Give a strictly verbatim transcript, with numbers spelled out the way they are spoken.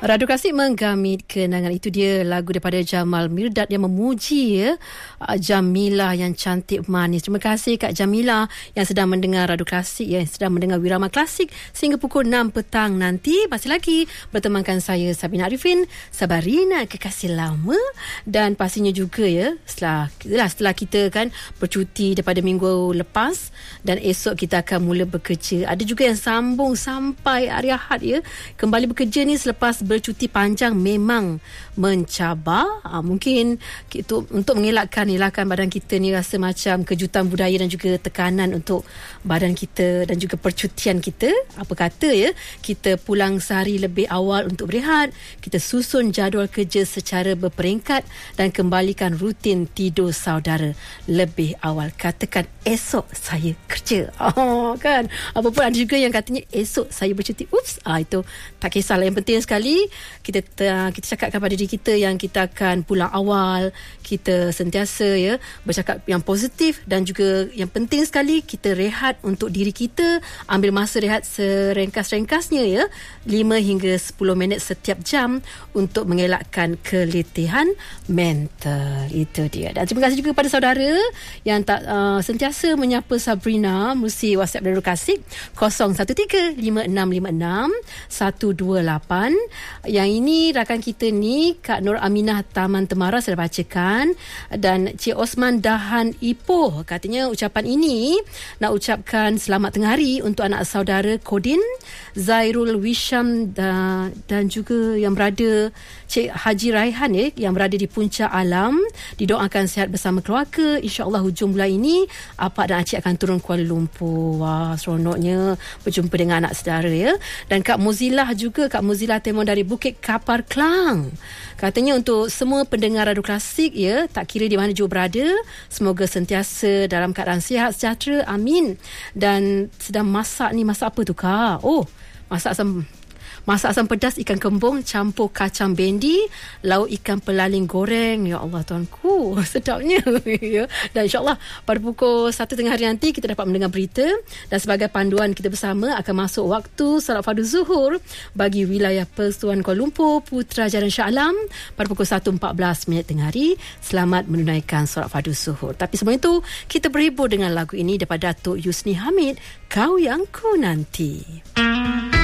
Radio Klasik menggamit kenangan. Itu dia lagu daripada Jamal Mirdad yang memuji ya Jamilah yang cantik manis. Terima kasih Kak Jamilah yang sedang mendengar Radio Klasik, yang sedang mendengar Wirama Klasik sehingga pukul enam petang nanti. Masih lagi bertemankan saya Sabina Arifin, Sabarina kekasih lama, dan pastinya juga ya setelah setelah kita kan bercuti daripada minggu lepas dan esok kita akan mula bekerja. Ada juga yang sambung sampai hari Ahad ya. Kembali bekerja ni selepas bercuti panjang memang mencabar. Ha, mungkin itu, untuk mengelakkan elakkan badan kita ni rasa macam kejutan budaya dan juga tekanan untuk badan kita dan juga percutian kita. Apa kata ya, kita pulang sehari lebih awal untuk berehat, kita susun jadual kerja secara berperingkat dan kembalikan rutin tidur saudara lebih awal. Katakan esok saya kerja. Oh, kan? Apapun ada juga yang katanya esok saya bercuti. Ups, ah, itu tak kisahlah. Yang penting sekali kita uh, kita cakapkan pada diri kita yang kita akan pulang awal, kita sentiasa ya bercakap yang positif, dan juga yang penting sekali kita rehat untuk diri kita, ambil masa rehat serengkas-rengkasnya ya, lima hingga sepuluh minit setiap jam untuk mengelakkan keletihan mental. Itu dia. Dan terima kasih juga kepada saudara yang tak uh, sentiasa menyapa Sabrina melalui WhatsApp Radio Klasik kosong satu tiga lima enam lima enam satu dua lapan. Yang ini rakan kita ni Kak Nur Aminah Taman Temara saya dah bacakan, dan Cik Osman Dahan Ipoh katanya ucapan ini nak ucapkan selamat tengah hari untuk anak saudara Kodin, Zairul Wisham dan, dan juga yang berada Cik Haji Raihan ya, yang berada di Puncak Alam. Didoakan sihat bersama keluarga. InsyaAllah hujung bulan ini Apak dan Acik akan turun Kuala Lumpur. Wah, seronoknya berjumpa dengan anak saudara ya. Dan Kak Muzillah juga, Kak Muzillah Temon dari Bukit Kapar Klang, katanya untuk semua pendengar Radio Klasik ya, tak kira di mana juga berada, semoga sentiasa dalam keadaan sihat sejahtera, amin. Dan sedang masak ni, masak apa tu Kak? Oh, masak asam Masak asam pedas ikan kembung campur kacang bendi, lauk ikan pelaling goreng. Ya Allah tuanku, sedapnya. Dan insyaAllah pada pukul satu tengah hari nanti kita dapat mendengar berita, dan sebagai panduan kita bersama akan masuk waktu salat fardu zuhur bagi wilayah Persatuan Kuala Lumpur, Putrajaya Shah Alam pada pukul satu empat belas minit tengah hari. Selamat menunaikan salat fardu zuhur. Tapi sebelum itu kita berhibur dengan lagu ini daripada Datuk Yusni Hamid, Kau Yang Ku Nanti.